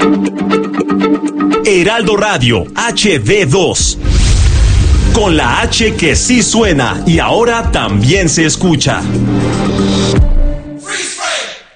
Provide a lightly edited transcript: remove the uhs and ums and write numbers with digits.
Heraldo Radio, HD2. Con la H que sí suena y ahora también se escucha.